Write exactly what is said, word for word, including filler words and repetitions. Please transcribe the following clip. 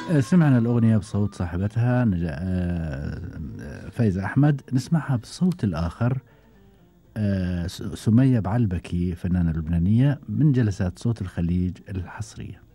آه، سمعنا الأغنية بصوت صاحبتها نجا... آه، فايزة أحمد. نسمعها بالصوت الآخر. آه، س- سمية بعلبكي، فنانة لبنانية من جلسات صوت الخليج الحصرية.